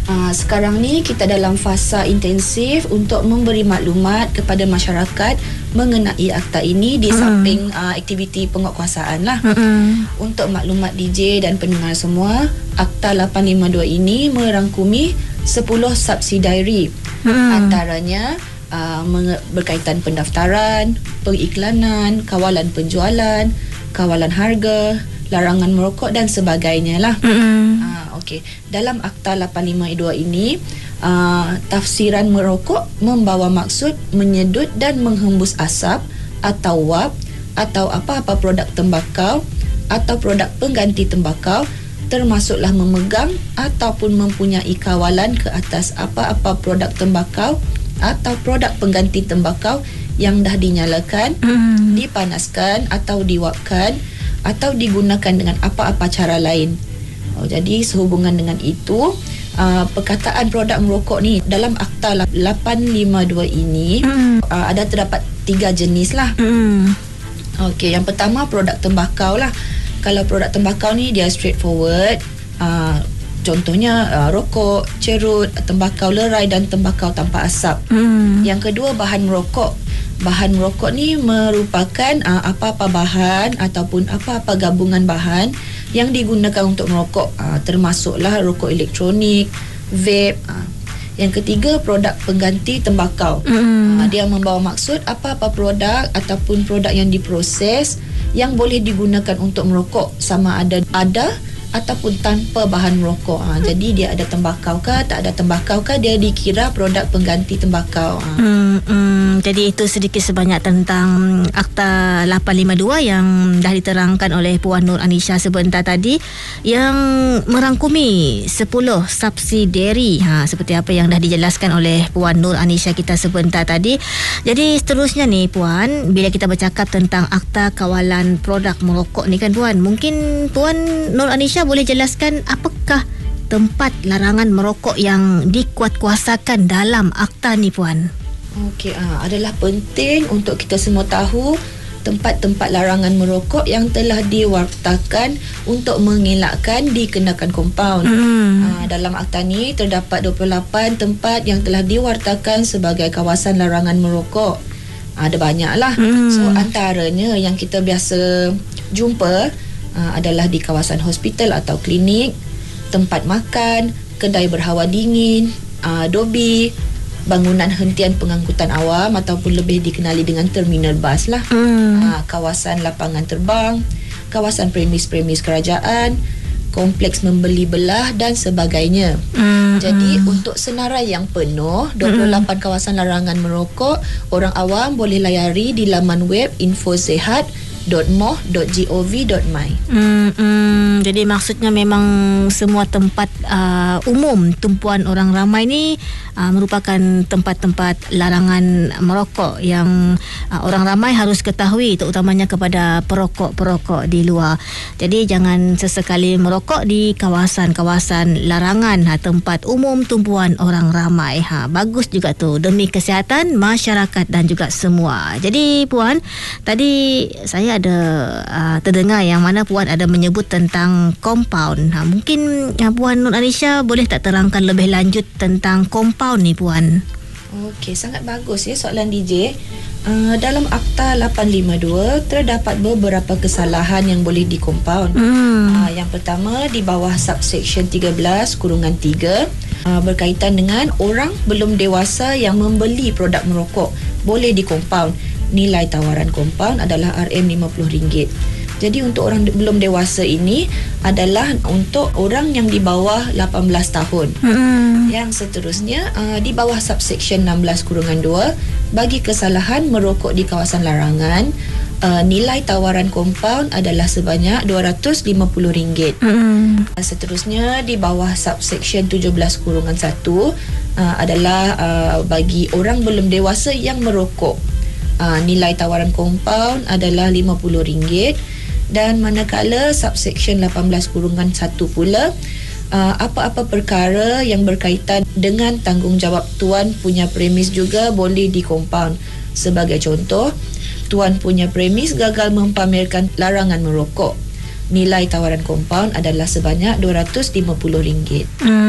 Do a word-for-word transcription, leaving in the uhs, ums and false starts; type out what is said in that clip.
Uh, sekarang ni kita dalam fasa intensif untuk memberi maklumat kepada masyarakat mengenai akta ini di samping mm. uh, aktiviti penguatkuasaan lah. Mm-hmm. Untuk maklumat D J dan pendengar semua, Akta lapan lima dua ini merangkumi sepuluh subsidiary. Mm. Antaranya uh, berkaitan pendaftaran, pengiklanan, kawalan penjualan, kawalan harga, larangan merokok dan sebagainya lah. Mm-hmm. Uh, Okey, dalam Akta lapan lima dua ini, uh, tafsiran merokok membawa maksud menyedut dan menghembus asap atau wap atau apa-apa produk tembakau atau produk pengganti tembakau, termasuklah memegang ataupun mempunyai kawalan ke atas apa-apa produk tembakau atau produk pengganti tembakau yang dah dinyalakan, mm. dipanaskan atau diwapkan atau digunakan dengan apa-apa cara lain. Oh, jadi sehubungan dengan itu, uh, perkataan produk merokok ni dalam Akta lapan lima dua ini mm. uh, ada terdapat tiga jenis lah. Mm. Okey, yang pertama produk tembakau lah. Kalau produk tembakau ni dia straightforward. Uh, contohnya uh, rokok, cerut, tembakau lerai dan tembakau tanpa asap. Mm. Yang kedua bahan merokok. Bahan merokok ni merupakan uh, apa-apa bahan ataupun apa-apa gabungan bahan yang digunakan untuk merokok, uh, termasuklah rokok elektronik, vape. Uh. Yang ketiga, produk pengganti tembakau. Mm. Uh, dia membawa maksud apa-apa produk ataupun produk yang diproses yang boleh digunakan untuk merokok, sama ada ada ataupun tanpa bahan merokok. Ha, jadi dia ada tembakau ke, tak ada tembakau ke, dia dikira produk pengganti tembakau. Ha. Hmm, hmm, jadi itu sedikit sebanyak tentang Akta lapan lima dua yang dah diterangkan oleh Puan Nur Anisha sebentar tadi, yang merangkumi sepuluh subsidiary, ha, seperti apa yang dah dijelaskan oleh Puan Nur Anisha kita sebentar tadi. Jadi seterusnya ni Puan, bila kita bercakap tentang Akta Kawalan Produk Merokok ni kan Puan, mungkin Puan Nur Anisha boleh jelaskan apakah tempat larangan merokok yang dikuatkuasakan dalam akta ni Puan? Okey, uh, adalah penting untuk kita semua tahu tempat-tempat larangan merokok yang telah diwartakan untuk mengelakkan dikenakan kompaun. Mm. Uh, dalam akta ni terdapat dua puluh lapan tempat yang telah diwartakan sebagai kawasan larangan merokok. Uh, ada banyaklah. Mm. So antaranya yang kita biasa jumpa Uh, adalah di kawasan hospital atau klinik, tempat makan, kedai berhawa dingin, uh, dobi, bangunan hentian pengangkutan awam ataupun lebih dikenali dengan terminal bas lah, mm. uh, kawasan lapangan terbang, kawasan premis-premis kerajaan, kompleks membeli belah dan sebagainya. Mm. Jadi untuk senarai yang penuh dua puluh lapan mm. kawasan larangan merokok, orang awam boleh layari di laman web infosehat dot moh dot gov dot my. Hmm, hmm, jadi maksudnya memang semua tempat uh, umum tumpuan orang ramai ni uh, merupakan tempat-tempat larangan merokok yang uh, orang ramai harus ketahui, terutamanya kepada perokok-perokok di luar. Jadi jangan sesekali merokok di kawasan-kawasan larangan, ha, tempat umum tumpuan orang ramai. Ha, bagus juga tu demi kesihatan masyarakat dan juga semua. Jadi Puan, tadi saya ada uh, terdengar yang mana Puan ada menyebut tentang kompaun. Ha, mungkin uh, Puan Nur Anisha boleh tak terangkan lebih lanjut tentang kompaun ni Puan? Okey, sangat bagus ya soalan D J. Uh, dalam Akta lapan lima dua terdapat beberapa kesalahan yang boleh dikompaun. Hmm. Uh, yang pertama di bawah subsection tiga belas kurungan tiga uh, berkaitan dengan orang belum dewasa yang membeli produk merokok boleh dikompaun. Nilai tawaran kompaun adalah R M lima puluh ringgit. Jadi untuk orang de- belum dewasa ini adalah untuk orang yang di bawah lapan belas tahun. Mm. Yang seterusnya uh, di bawah subsection enam belas kurungan dua, bagi kesalahan merokok di kawasan larangan, uh, nilai tawaran kompaun adalah sebanyak dua ratus lima puluh ringgit. Mm. Seterusnya di bawah subsection tujuh belas kurungan satu uh, adalah uh, bagi orang belum dewasa yang merokok. Uh, nilai tawaran kompaun adalah lima puluh ringgit. Dan manakala subsection lapan belas kurungan satu pula, uh, apa-apa perkara yang berkaitan dengan tanggungjawab tuan punya premis juga boleh dikompaun. Sebagai contoh, tuan punya premis gagal mempamerkan larangan merokok. Nilai tawaran kompaun adalah sebanyak dua ratus lima puluh ringgit. Hmm.